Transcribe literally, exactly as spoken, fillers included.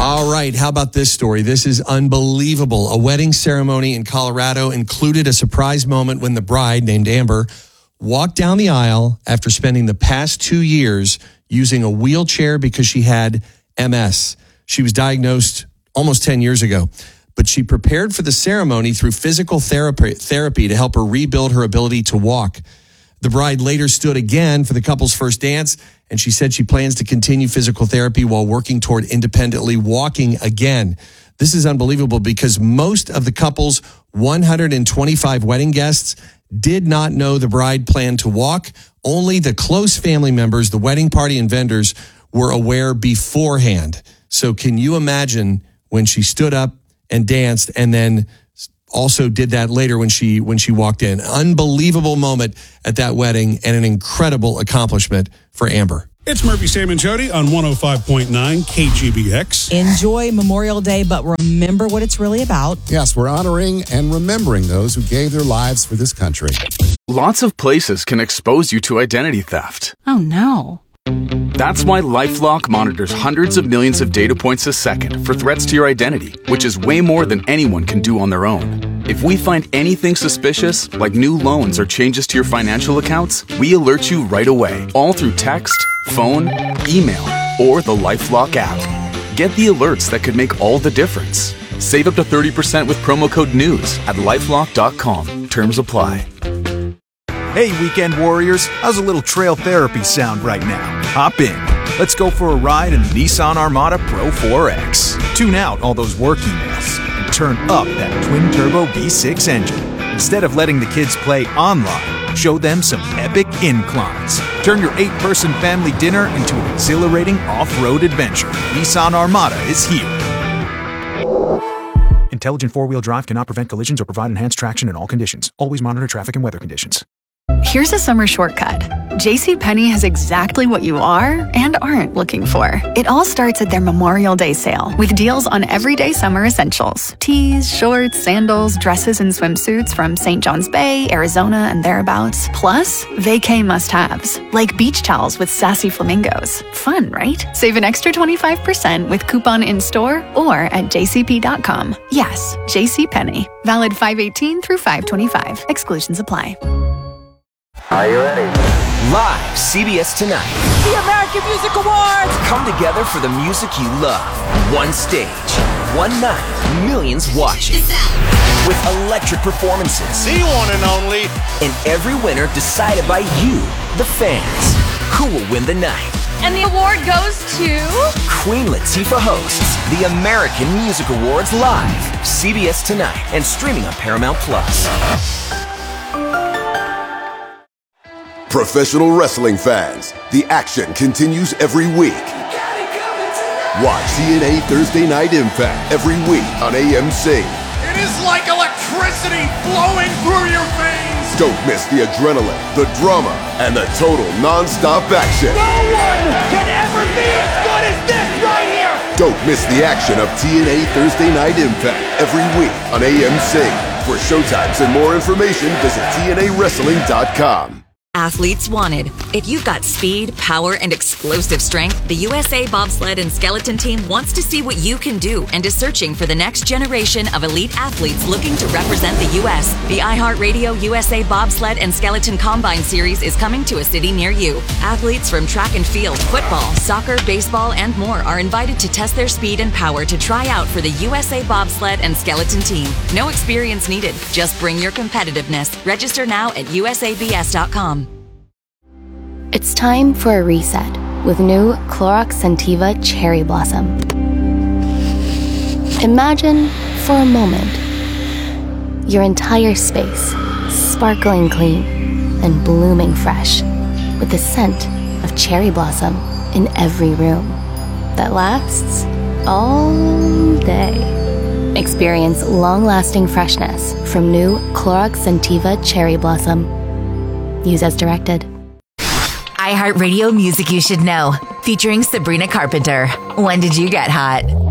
All right, how about this story? This is unbelievable. A wedding ceremony in Colorado included a surprise moment when the bride, named Amber, walked down the aisle after spending the past two years using a wheelchair because she had M S. She was diagnosed almost ten years ago, but she prepared for the ceremony through physical therapy, therapy to help her rebuild her ability to walk. The bride later stood again for the couple's first dance, and she said she plans to continue physical therapy while working toward independently walking again. This is unbelievable because most of the couple's one hundred twenty-five wedding guests did not know the bride planned to walk. Only the close family members, the wedding party, and vendors were aware beforehand. So can you imagine when she stood up and danced and then also did that later when she when she walked in? Unbelievable moment at that wedding and an incredible accomplishment for Amber. It's Murphy, Sam, and Jody on one oh five point nine K G B X. Enjoy Memorial Day, but remember what it's really about. Yes, we're honoring and remembering those who gave their lives for this country. Lots of places can expose you to identity theft. Oh, no. That's why LifeLock monitors hundreds of millions of data points a second for threats to your identity, which is way more than anyone can do on their own. If we find anything suspicious, like new loans or changes to your financial accounts, we alert you right away, all through text, phone, email, or the LifeLock app. Get the alerts that could make all the difference. Save up to thirty percent with promo code NEWS at lifelock dot com. Terms apply. Hey, weekend warriors, how's a little trail therapy sound right now? Hop in. Let's go for a ride in the Nissan Armada Pro four X. Tune out all those work emails and turn up that twin-turbo V six engine. Instead of letting the kids play online, show them some epic inclines. Turn your eight-person family dinner into an exhilarating off-road adventure. Nissan Armada is here. Intelligent four-wheel drive cannot prevent collisions or provide enhanced traction in all conditions. Always monitor traffic and weather conditions. Here's a summer shortcut. JCPenney has exactly what you are and aren't looking for. It all starts at their Memorial Day sale with deals on everyday summer essentials. Tees, shorts, sandals, dresses, and swimsuits from Saint John's Bay, Arizona, and thereabouts. Plus, vacay must-haves like beach towels with sassy flamingos. Fun, right? Save an extra twenty-five percent with coupon in-store or at j c p dot com. Yes, JCPenney. Valid five eighteen through five twenty-five. Exclusions apply. Are you ready? Live, C B S Tonight. The American Music Awards! Come together for the music you love. One stage, one night, millions watching. With electric performances. The one and only. And every winner decided by you, the fans. Who will win the night? And the award goes to... Queen Latifah hosts the American Music Awards live. C B S Tonight and streaming on Paramount Plus. Professional wrestling fans, the action continues every week. Watch T N A Thursday Night Impact every week on A M C. It is like electricity flowing through your veins. Don't miss the adrenaline, the drama, and the total non-stop action. No one can ever be as good as this right here. Don't miss the action of T N A Thursday Night Impact every week on A M C. For showtimes and more information, visit T N A wrestling dot com. Athletes wanted. If you've got speed, power, and explosive strength, the U S A Bobsled and Skeleton Team wants to see what you can do and is searching for the next generation of elite athletes looking to represent the U S The iHeartRadio U S A Bobsled and Skeleton Combine Series is coming to a city near you. Athletes from track and field, football, soccer, baseball, and more are invited to test their speed and power to try out for the U S A Bobsled and Skeleton Team. No experience needed. Just bring your competitiveness. Register now at U S A B S dot com. It's time for a reset with new Clorox Scentiva Cherry Blossom. Imagine, for a moment, your entire space sparkling clean and blooming fresh with the scent of cherry blossom in every room that lasts all day. Experience long-lasting freshness from new Clorox Scentiva Cherry Blossom. Use as directed. iHeartRadio Music You Should Know, featuring Sabrina Carpenter. When did you get hot?